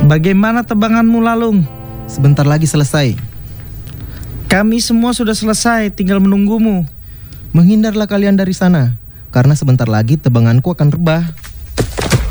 Bagaimana tebanganmu, Lalung? Sebentar lagi selesai. Kami semua sudah selesai, tinggal menunggumu. Menghindarlah kalian dari sana, karena sebentar lagi tebanganku akan rebah.